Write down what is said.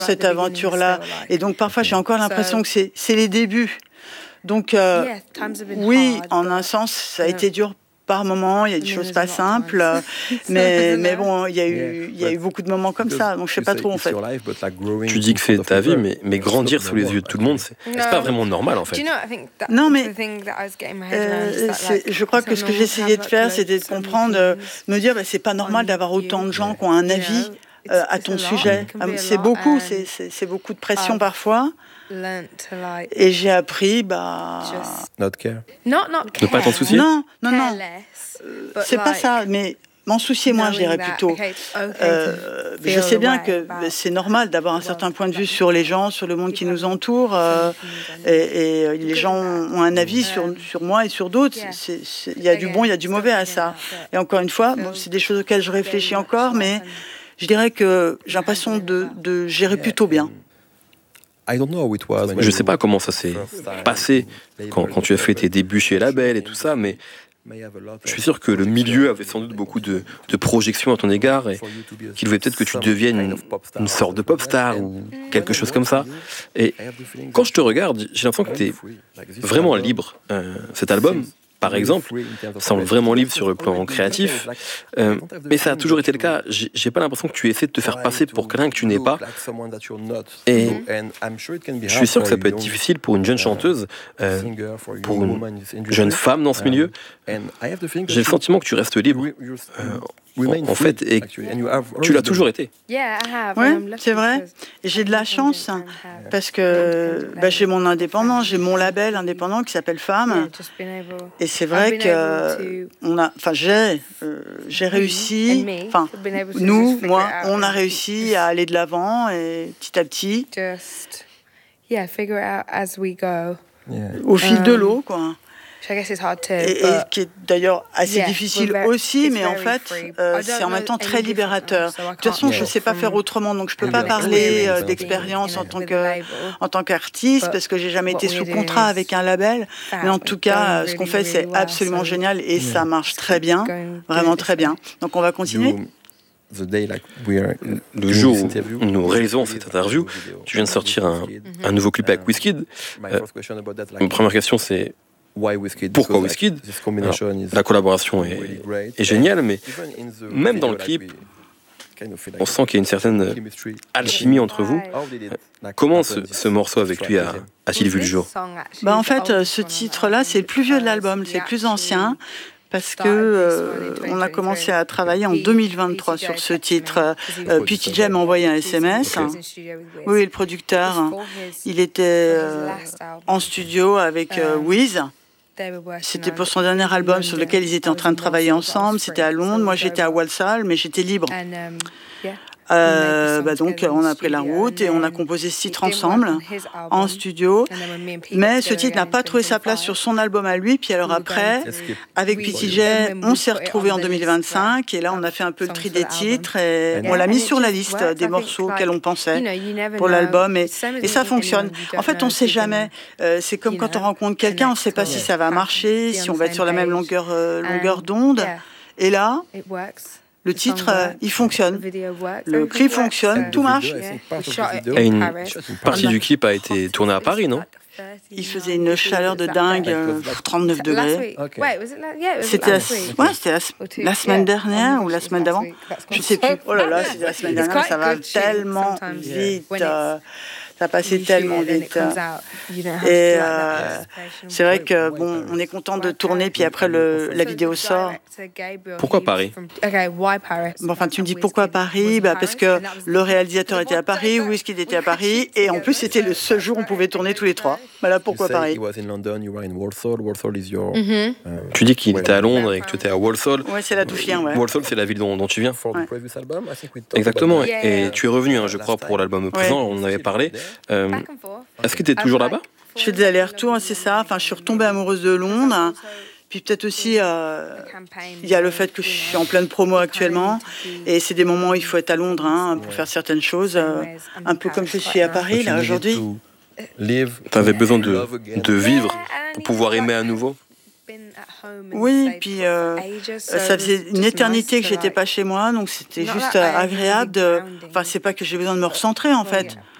cette aventure-là. Et donc parfois j'ai encore l'impression que c'est les débuts. Donc oui, en un sens, ça a été dur par moments, il y a des choses pas simples, mais bon, il y a eu beaucoup de moments comme ça, donc je sais pas trop en fait. Tu dis que c'est ta vie, mais grandir sous les yeux de tout le monde, c'est pas vraiment normal en fait. Non, mais je crois que ce que j'essayais de faire, c'était de comprendre, me dire, c'est pas normal d'avoir autant de gens qui ont un avis à ton sujet. C'est beaucoup de pression parfois. Et j'ai appris, Not care. Ne pas t'en soucier. Non. C'est pas ça, mais m'en soucier moi, je dirais plutôt. Je sais bien que c'est normal d'avoir un certain point de vue sur les gens, sur le monde qui nous entoure, et les gens ont un avis sur moi et sur d'autres. Il y a du bon, il y a du mauvais à ça. Et encore une fois, c'est des choses auxquelles je réfléchis encore, mais je dirais que j'ai l'impression de gérer plutôt bien. Je sais pas comment ça s'est passé quand tu as fait tes débuts chez Label et tout ça, mais je suis sûr que le milieu avait sans doute beaucoup de projections à ton égard et qu'il voulait peut-être que tu deviennes une sorte de pop star ou quelque chose comme ça. Et quand je te regarde, j'ai l'impression que tu es vraiment libre. Cet album, par exemple, semble vraiment libre sur le plan créatif, mais ça a toujours été le cas. J'ai pas l'impression que tu essaies de te faire passer pour quelqu'un que tu n'es pas. Et je suis sûr que ça peut être difficile pour une jeune chanteuse, pour une jeune femme dans ce milieu. J'ai le sentiment que tu restes libre, en fait, et tu l'as toujours été. Oui, c'est vrai. Et j'ai de la chance parce que j'ai mon indépendant, j'ai mon label indépendant qui s'appelle Femme. Et c'est vrai que j'ai réussi, moi, on a réussi à aller de l'avant et petit à petit, au fil de l'eau, quoi. Et qui est d'ailleurs assez difficile aussi, mais en fait, c'est en même temps très libérateur. De toute façon, je ne sais pas faire autrement, donc je ne peux pas parler d'expérience en tant qu'artiste, parce que j'ai jamais été sous contrat avec un label. Mais en tout cas, ce qu'on fait, c'est absolument génial et ça marche très bien, vraiment très bien. Donc on va continuer. Le jour où nous réalisons cette interview, tu viens de sortir un nouveau clip avec Wizkid. Ma première question, c'est pourquoi Wizkid? La collaboration est géniale, mais même dans le clip, on sent qu'il y a une certaine alchimie entre vous. Comment ce morceau avec lui a-t-il vu le jour? En fait, ce titre-là, c'est le plus vieux de l'album, c'est le plus ancien. Parce que on a commencé à travailler en 2023 sur ce titre. P.T. J m'a envoyé un SMS. Oui, le producteur, il était en studio avec Wiz. C'était pour son dernier album sur lequel ils étaient en train de travailler ensemble. C'était à Londres. Moi, j'étais à Walsall, mais j'étais libre. Donc, on a pris la route et on a composé ce titre ensemble, en studio. Mais ce titre n'a pas trouvé sa place sur son album à lui. Puis alors après, avec P.T. J, on s'est retrouvés en 2025. Et là, on a fait un peu le tri des titres. Et on l'a mis sur la liste des morceaux auxquels on pensait pour l'album. Et ça fonctionne. En fait, on ne sait jamais. C'est comme quand on rencontre quelqu'un, on ne sait pas si ça va marcher, si on va être sur la même longueur d'onde. Et là... Le titre, il fonctionne. Le clip fonctionne, tout marche. Et une partie du clip a été tournée à Paris, non? Il faisait une chaleur de dingue, 39 degrés. C'était la semaine dernière ou la semaine d'avant. Je ne sais plus. Oh là là, c'était la semaine dernière, ça va tellement vite. Ça passait tellement vite. Et c'est vrai que on est content de tourner, puis après la vidéo sort. Pourquoi Paris? Tu me dis pourquoi Paris? Parce que le réalisateur était à Paris, Wizkid était à Paris, et en plus c'était le seul jour où on pouvait tourner tous les trois. Voilà pourquoi Paris. Tu dis qu'il était à Londres et que tu étais à Walsall. Ouais, c'est la Touchien, ouais. Walsall, c'est la ville dont tu viens. Ouais. Exactement. Et tu es revenu, je crois, pour l'album présent. On en avait parlé. Est-ce que tu es toujours là-bas? Je fais des allers-retours, c'est ça. Je suis retombée amoureuse de Londres. Puis peut-être aussi, il y a le fait que je suis en pleine promo actuellement. Et c'est des moments où il faut être à Londres pour faire certaines choses. Un peu comme je suis à Paris, là, aujourd'hui. Tu avais besoin de vivre pour pouvoir aimer à nouveau? Oui, puis ça faisait une éternité que j'étais pas chez moi, donc c'était juste agréable de. Enfin, c'est pas que j'ai besoin de me recentrer en fait.